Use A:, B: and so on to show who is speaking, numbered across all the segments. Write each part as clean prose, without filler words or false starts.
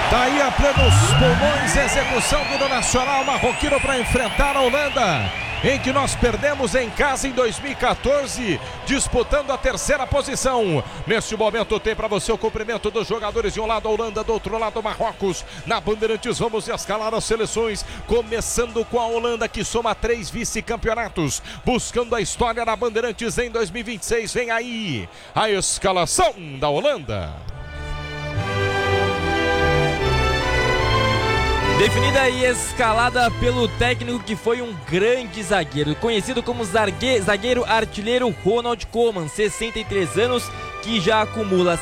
A: Daí a plenos pulmões, execução do Nacional Marroquino para enfrentar a Holanda, em que nós perdemos em casa em 2014, disputando a terceira posição. Neste momento tem para você o cumprimento dos jogadores, de um lado a Holanda, do outro lado Marrocos. Na Bandeirantes vamos escalar as seleções, começando com a Holanda, que soma 3 vice-campeonatos, buscando a história na Bandeirantes em 2026. Vem aí a escalação da Holanda.
B: Definida e escalada pelo técnico que foi um grande zagueiro, conhecido como zagueiro artilheiro Ronald Koeman, 63 anos, que já acumula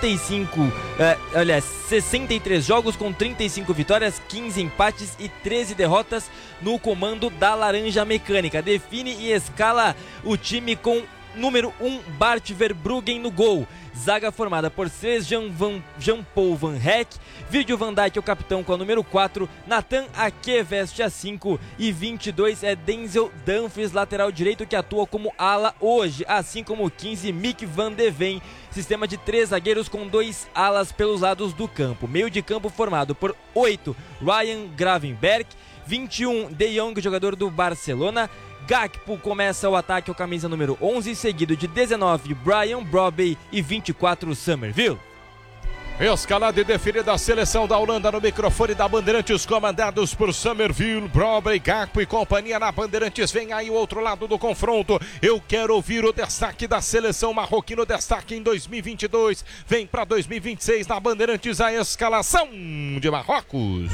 B: 63 jogos com 35 vitórias, 15 empates e 13 derrotas no comando da Laranja Mecânica. Define e escala o time com número 1, Bart Verbruggen no gol. Zaga formada por Jean-Paul Van Hecke, Virgil van Dijk é o capitão com a número 4, Nathan Ake veste a 5 e 22 é Denzel Dumfries, lateral direito, que atua como ala hoje, assim como o 15, Mick van de Ven. Sistema de 3 zagueiros com 2 alas pelos lados do campo. Meio de campo formado por 8, Ryan Gravenberch, 21, De Jong, jogador do Barcelona. Gakpo começa o ataque com a camisa número 11, seguido de 19, Brian Brobby e 24, Summerville.
A: Escalada e definida a seleção da Holanda no microfone da Bandeirantes, comandados por Summerville, Brobby, Gakpo e companhia na Bandeirantes. Vem aí o outro lado do confronto. Eu quero ouvir o destaque da seleção marroquina, destaque em 2022. Vem para 2026 na Bandeirantes a escalação de Marrocos.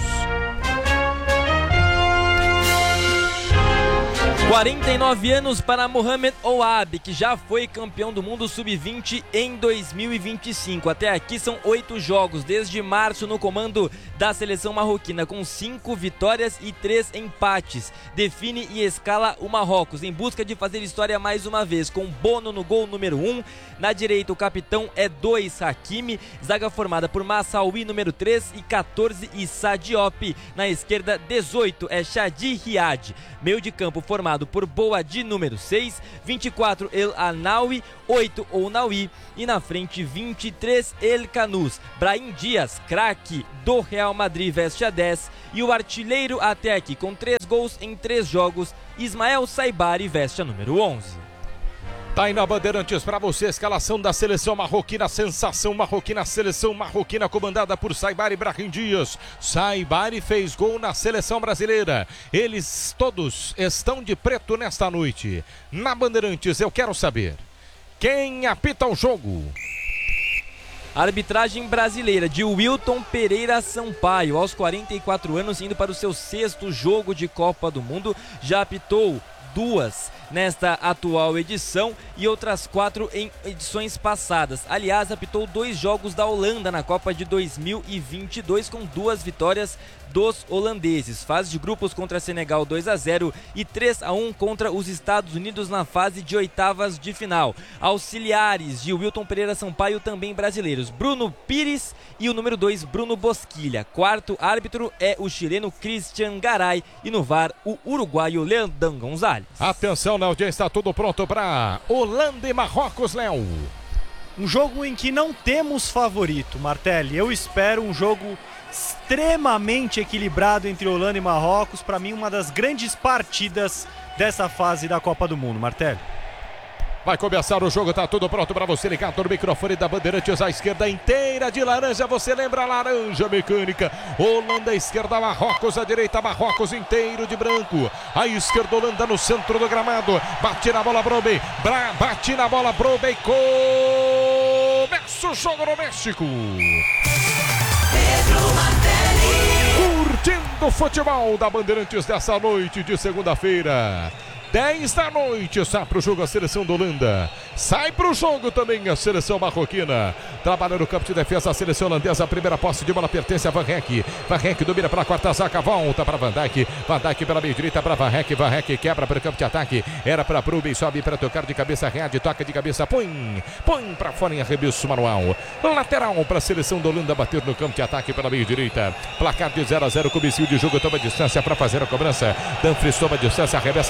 B: 49 anos para Mohamed Ouabi, que já foi campeão do mundo sub-20 em 2025. Até aqui são 8 jogos, desde março no comando da seleção marroquina, com 5 vitórias e 3 empates. Define e escala o Marrocos, em busca de fazer história mais uma vez, com Bono no gol número 1. Na direita o capitão é 2, Hakimi. Zaga formada por Massaoui, número 3, e 14, Issa Diop. Na esquerda, 18, é Shadi Riad. Meio de campo formado por Boadi, número 6, 24, El Anawi, 8, Ounawi, e na frente 23, El Kanous. Brahim Dias, craque do Real Madrid, veste a 10, e o artilheiro até aqui com 3 gols em 3 jogos, Ismael Saibari, veste a número 11.
A: Tá aí na Bandeirantes para você a escalação da seleção marroquina, sensação marroquina, seleção marroquina comandada por Saibari Brahim Dias. Saibari fez gol na seleção brasileira. Eles todos estão de preto nesta noite. Na Bandeirantes eu quero saber quem apita o jogo.
B: Arbitragem brasileira de Wilton Pereira Sampaio, aos 44 anos, indo para o seu 6º jogo de Copa do Mundo. Já apitou 2 nesta atual edição e outras 4 em edições passadas. Aliás, apitou 2 jogos da Holanda na Copa de 2022, com 2 vitórias dos holandeses. Fase de grupos contra Senegal 2-0 e 3-1 contra os Estados Unidos na fase de oitavas de final. Auxiliares de Wilton Pereira Sampaio, também brasileiros, Bruno Pires e o número 2, Bruno Bosquilha. 4º árbitro é o chileno Christian Garay e no VAR o uruguaio Leandro Gonzalez.
A: Atenção, Léo, já está tudo pronto para Holanda e Marrocos, Léo.
C: Um jogo em que não temos favorito, Martelli. Eu espero um jogo extremamente equilibrado entre Holanda e Marrocos. Para mim, uma das grandes partidas dessa fase da Copa do Mundo, Martelli.
A: Vai começar o jogo, tá tudo pronto para você ligar no microfone da Bandeirantes. A esquerda inteira de laranja, você lembra a Laranja Mecânica. Holanda à esquerda, Marrocos à direita, Marrocos inteiro de branco. A esquerda, Holanda no centro do gramado. Bate na bola, Brobby. Bate na bola, Brobby. Começa o jogo no México. Curtindo o futebol da Bandeirantes dessa noite de segunda-feira. 10 da noite, sai pro jogo a seleção da Holanda. Sai pro jogo também a seleção marroquina. Trabalha no campo de defesa a seleção holandesa. A primeira posse de bola pertence a Van Hecke. Van Hecke domina pela quarta zaga, volta para Van Dijk. Van Dijk pela meia direita para Van Hecke. Van Hecke quebra para o campo de ataque. Era para Brubin, sobe para tocar de cabeça. Riad toca de cabeça, põe para fora em arremesso manual. Lateral para a seleção da Holanda bater no campo de ataque pela meia direita. Placar de 0-0, comecinho de jogo, toma distância para fazer a cobrança. Dumfries toma distância, arremessa a bola, volta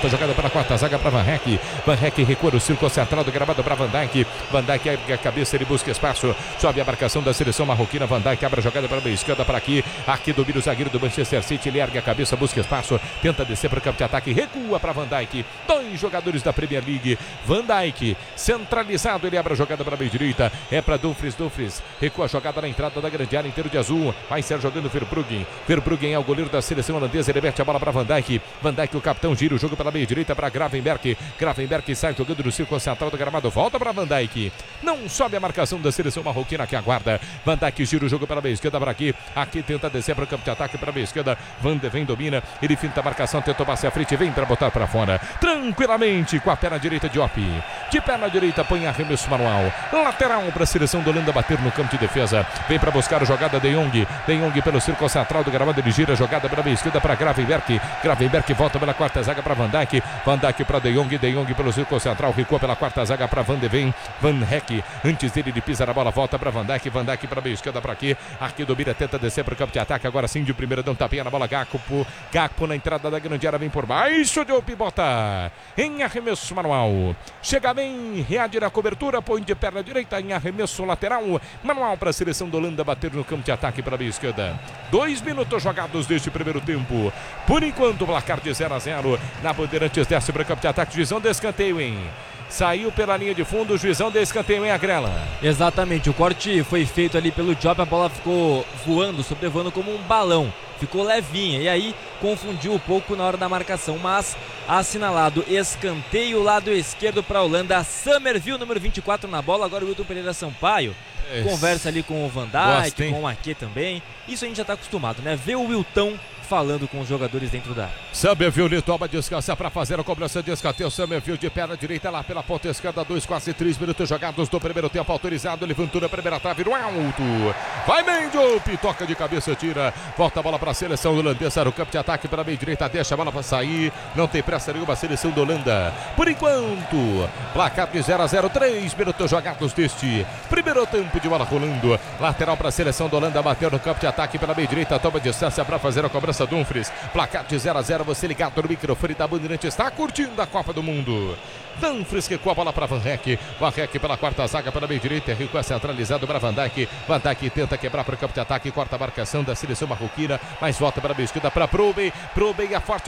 A: jogada pela quarta zaga para Van Heck. Van Heck recua o círculo central do gramado para Van Dijk. Van Dijk ergue a cabeça, ele busca espaço. Sobe a marcação da seleção marroquina. Van Dijk abre a jogada para a esquerda para aqui. Aqui domina o zagueiro do Manchester City. Ele ergue a cabeça, busca espaço. Tenta descer para o campo de ataque. Recua para Van Dijk. 2 jogadores da Premier League. Van Dijk centralizado. Ele abre a jogada para a meia direita. É para Dumfries. Dumfries recua a jogada na entrada da grande área, inteiro de azul. Vai ser jogando Verbruggen. Verbruggen é o goleiro da seleção holandesa. Ele mete a bola para Van Dijk. Van Dijk, o capitão, gira o jogo pela meia direita para Gravenberch. Gravenberch sai jogando no círculo central do gramado. Volta para Van Dijk. Não sobe a marcação da seleção marroquina que aguarda. Van Dijk gira o jogo pela meia esquerda para aqui. Aqui tenta descer para o campo de ataque para a meia esquerda. Van de Ven domina. Ele finta a marcação, tenta passe à frente. Vem para botar para fora. Tranquilamente com a perna direita de Diop. De perna direita põe arremesso manual. Lateral para a seleção da Holanda bater no campo de defesa. Vem para buscar a jogada de Jong. De Jong pelo círculo central do gramado. Ele gira a jogada para a meia esquerda para Gravenberch. Gravenberch volta pela quarta zaga para Van Dijk. Van Dijk para De Jong. De Jong pelo círculo central. Recua pela quarta zaga para Van de Ven. Van Heck. Antes dele, ele pisa na bola. Volta para Van Dijk. Van Dijk para a meia esquerda para aqui. Aqui domina, tenta descer para o campo de ataque. Agora sim, de primeira, dá um tapinha na bola. Gakpo. Gakpo na entrada da grande área. Vem por baixo. Diop bota em arremesso manual. Chega bem. Reage na cobertura. Põe de perna direita em arremesso lateral. Manual para a seleção da Holanda bater no campo de ataque para a meia esquerda. 2 minutos jogados deste primeiro tempo. Por enquanto, o placar de 0-0. Na Bandeirantes desce para o campo de ataque. Juizão de escanteio, hein? Saiu pela linha de fundo, o juizão de escanteio em Agrela.
B: Exatamente, o corte foi feito ali pelo Diop, a bola ficou voando, sobrevoando como um balão. Ficou levinha e aí confundiu um pouco na hora da marcação, mas assinalado escanteio, lado esquerdo para a Holanda. Summerville, número 24 na bola, agora o Wilton Pereira Sampaio. Conversa ali com o Van Dijk, com o Ake também. Isso a gente já está acostumado, né? Ver o Wilton falando com os jogadores dentro da área.
A: Summerville toma descansa para fazer a cobrança de escanteio. Summerville de perna direita lá pela ponta esquerda. 2, quase 3 minutos jogados do primeiro tempo autorizado. Levantou na primeira trave no alto. Vai Diop, toca de cabeça, tira. Volta a bola para a seleção holandesa no campo de ataque pela meia direita. Deixa a bola para sair. Não tem pressa nenhuma a seleção da Holanda. Por enquanto, placar de 0-0. 3 minutos jogados deste primeiro tempo de bola rolando. Lateral para a seleção da Holanda. Bateu no campo de ataque pela meia direita. Toma distância para fazer a cobrança. Dumfries, placar de 0-0, você ligado no microfone da Bandeirante, está curtindo a Copa do Mundo. Dumfries recua a bola para Van Heck. Van Heck pela quarta zaga pela meia direita, recua centralizado para Van Dijk. Van Dijk tenta quebrar para o campo de ataque, corta a marcação da seleção marroquina, mas volta para a meia esquerda para Probe. Probe a forte